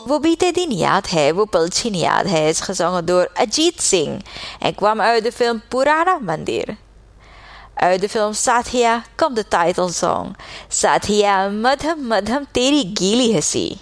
Wo biedt din yaad hai, wo palchin yaad hai, is gezongen door Ajit Singh en kwam uit de film Purana Mandir. Uit de film Satya komt de titelsong Satya Madham Madham Teri Gili Hasi.